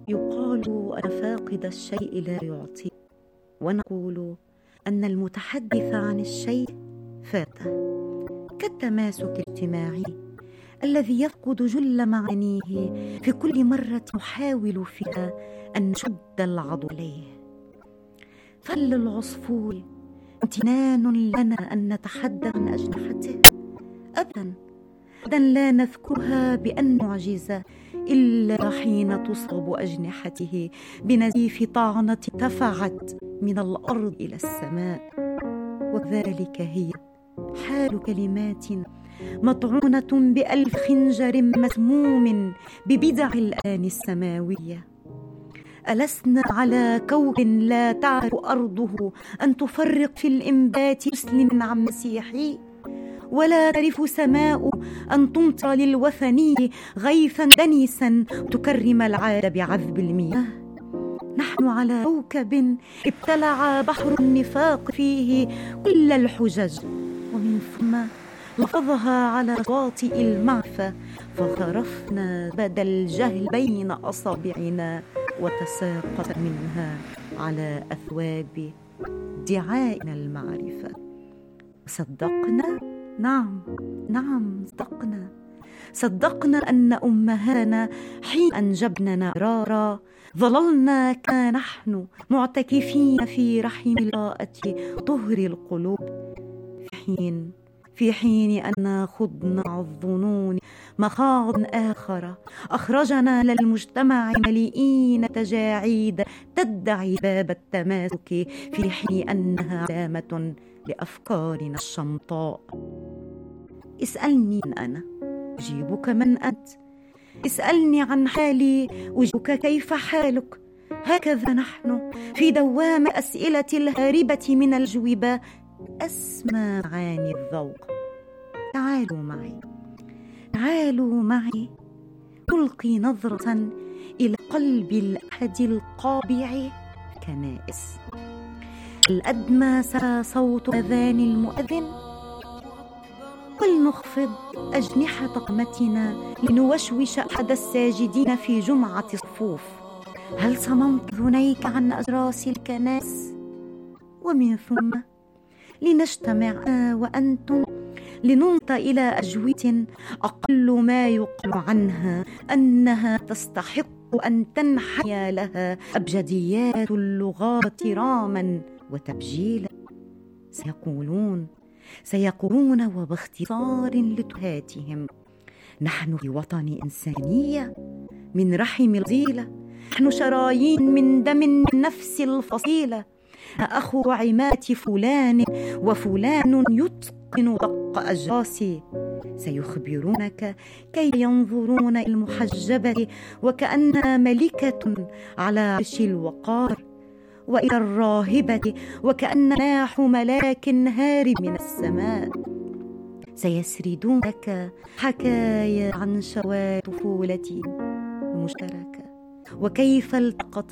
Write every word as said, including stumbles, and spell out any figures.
يقال أن فاقد الشيء لا يعطي، ونقول أن المتحدث عن الشيء فاته، كالتماسك الاجتماعي الذي يفقد جل معانيه في كل مرة نحاول فيها أن نشد العضو عليه. فللعصفور امتنان لنا أن نتحدث عن أجنحته؟ أبدا، أبدا لا نذكرها بأن نعجز إلا حين تصاب أجنحته بنزيف طعنة ارتفعت من الأرض إلى السماء. وذلك هي حال كلمات مطعونة بألف خنجر مسموم ببدع الآن السماوية. ألسنا على كوكب لا تعرف أرضه أن تفرق في الإنبات مسلم عن مسيحي، ولا تعرف سماء أن تمطر للوثني غيثا دنيسا تكرم العاد بعذب المياه. نحن على كوكب ابتلع بحر النفاق فيه كل الحجج، ومن ثم لفظها على شواطئ المعفى، فغرفنا بدا الجهل بين أصابعنا وتساقط منها على أثواب ادعائنا المعرفة. صدقنا، نعم نعم صدقنا صدقنا أن أمهانا حين أنجبنا رارا ظللنا كنحن معتكفين في رحم المرأة طهر القلوب، في حين في حين أن خضنا الظنون مخاض آخر أخرجنا للمجتمع مليئين تجاعيد تدعي باب التماسك، في حين أنها علامة لأفكارنا الشمطاء. اسألني من أنا أجيبك من أنت، اسألني عن حالي أجيبك كيف حالك. هكذا نحن في دوام أسئلة الهاربة من الجوبة أسمى معاني الذوق. تعالوا معي تعالوا معي نلقي نظرة إلى قلب الأحد القابع كنائس. الأدمى سرى صوت أذان المؤذن، ولنخفض أجنحة قمتنا لنوشوش أحد الساجدين في جمعة الصفوف. هل صممت ذنيك عن أجراس الكنائس؟ ومن ثم لنجتمع أنا وأنتم لننط إلى أجوبة أقل ما يقال عنها أنها تستحق أن تنحني لها أبجديات اللغات راما وتبجيلا. سيقولون سيقولون وباختصار لتهاتهم: نحن في وطن إنسانية من رحم الفصيلة، نحن شرايين من دم من نفس الفصيلة، أخو عمات فلان وفلان يتقن دق أجراسي. سيخبرونك كي ينظرون المحجبة وكأنها ملكة على عرش الوقار، وإلى الراهبة وكأن ناح ملاك هارب من السماء. سيسردون لك حكايا عن شواذ طفولتي المشتركة، وكيف التقط